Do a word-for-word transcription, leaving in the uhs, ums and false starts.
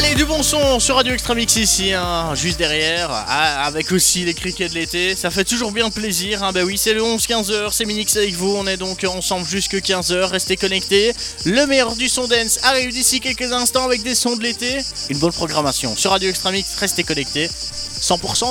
Allez, du bon son sur Radio Extramix ici, hein, juste derrière, ah, avec aussi les criquets de l'été. Ça fait toujours bien plaisir, hein, bah oui, c'est le onze quinze heures, c'est Minix avec vous. On est donc ensemble jusque quinze heures, restez connectés. Le meilleur du son dance arrive d'ici quelques instants avec des sons de l'été. Une bonne programmation sur Radio Extramix, restez connectés. cent pour cent